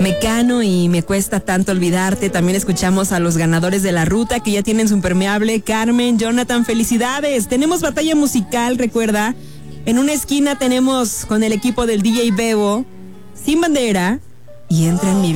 Mecano y Me Cuesta Tanto Olvidarte. También escuchamos a los ganadores de la ruta que ya tienen su impermeable. Carmen, Jonathan, felicidades. Tenemos batalla musical, recuerda. En una esquina tenemos con el equipo del DJ Bebo, Sin Bandera y Entra en mi